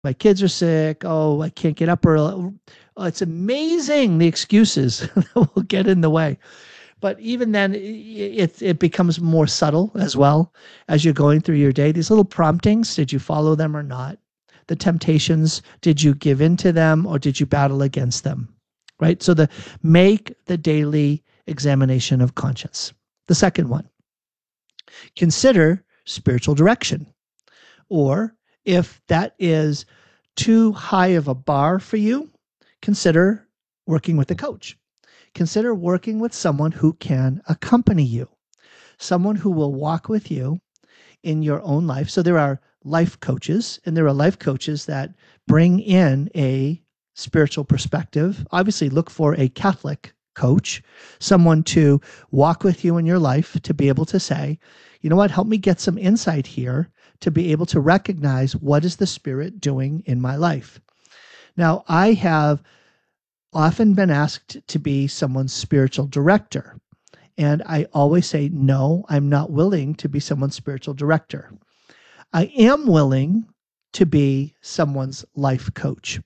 My kids are sick. Oh, I can't get up early. Oh, it's amazing the excuses that will get in the way. But even then, it becomes more subtle as well as you're going through your day. These little promptings, did you follow them or not? The temptations, did you give in to them or did you battle against them? Right? So make the daily examination of conscience. The second one, consider spiritual direction. Or if that is too high of a bar for you, consider working with a coach. Consider working with someone who can accompany you, someone who will walk with you in your own life. So there are life coaches, and there are life coaches that bring in a spiritual perspective. Obviously, look for a Catholic coach, someone to walk with you in your life, to be able to say, you know what, help me get some insight here, to be able to recognize what is the Spirit doing in my life. Now, I have often been asked to be someone's spiritual director. And I always say, no, I'm not willing to be someone's spiritual director. I am willing to be someone's life coach,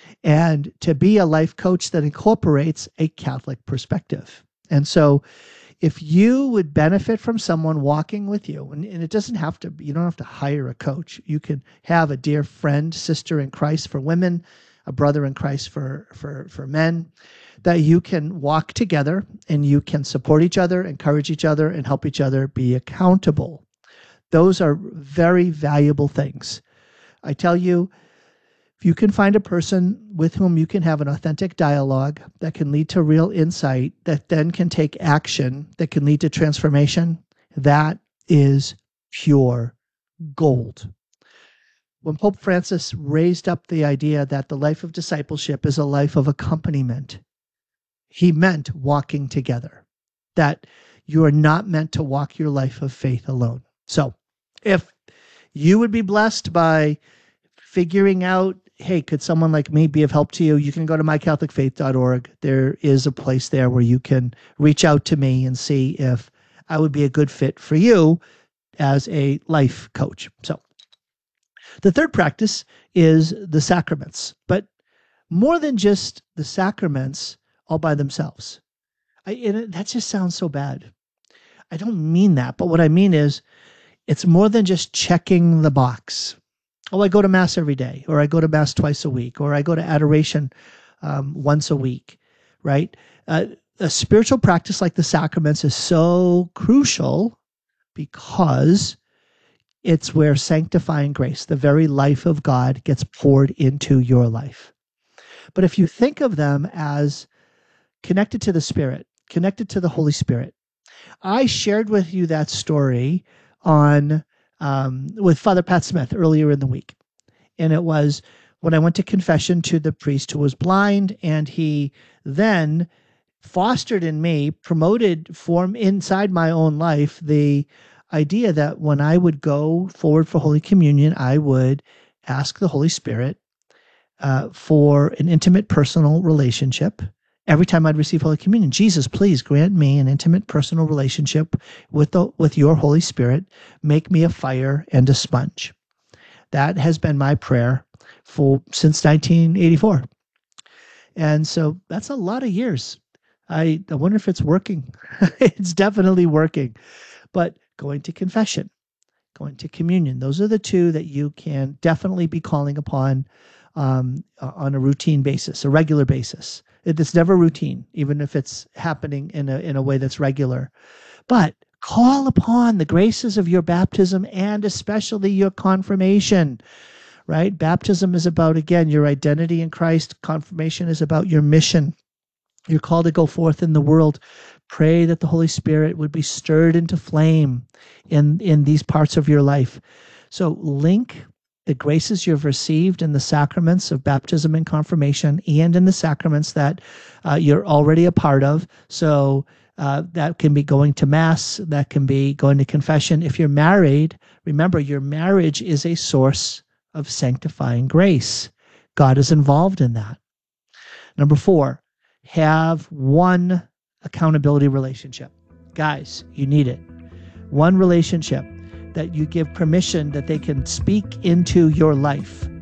and to be a life coach that incorporates a Catholic perspective. And so if you would benefit from someone walking with you, and it doesn't have to, you don't have to hire a coach. You can have a dear friend, sister in Christ for women, a brother in Christ for men, that you can walk together and you can support each other, encourage each other, and help each other be accountable. Those are very valuable things. I tell you, if you can find a person with whom you can have an authentic dialogue that can lead to real insight, that then can take action, that can lead to transformation, that is pure gold. When Pope Francis raised up the idea that the life of discipleship is a life of accompaniment, he meant walking together, that you are not meant to walk your life of faith alone. So if you would be blessed by figuring out, hey, could someone like me be of help to you? You can go to mycatholicfaith.org. There is a place there where you can reach out to me and see if I would be a good fit for you as a life coach. So the third practice is the sacraments, but more than just the sacraments all by themselves. That just sounds so bad. I don't mean that, but what I mean is it's more than just checking the box. Oh, I go to Mass every day, or I go to Mass twice a week, or I go to adoration once a week, right? A spiritual practice like the sacraments is so crucial because it's where sanctifying grace, the very life of God, gets poured into your life. But if you think of them as connected to the Spirit, connected to the Holy Spirit, I shared with you that story on with Father Pat Smith earlier in the week. And it was when I went to confession to the priest who was blind, and he then fostered in me, promoted inside my own life, the idea that when I would go forward for Holy Communion, I would ask the Holy Spirit for an intimate personal relationship. Every time I'd receive Holy Communion, Jesus, please grant me an intimate personal relationship with your Holy Spirit. Make me a fire and a sponge. That has been my prayer since 1984. And so that's a lot of years. I wonder if it's working. It's definitely working. But going to confession, going to communion, those are the two that you can definitely be calling upon on a routine basis, a regular basis. It's never routine, even if it's happening in a way that's regular. But call upon the graces of your baptism and especially your confirmation, right? Baptism is about, again, your identity in Christ. Confirmation is about your mission. You're called to go forth in the world. Pray that the Holy Spirit would be stirred into flame in these parts of your life. So link the graces you've received in the sacraments of baptism and confirmation and in the sacraments that you're already a part of. So that can be going to Mass, that can be going to confession. If you're married, remember your marriage is a source of sanctifying grace. God is involved in that. Number 4, have one accountability relationship. Guys, you need it. One relationship that you give permission that they can speak into your life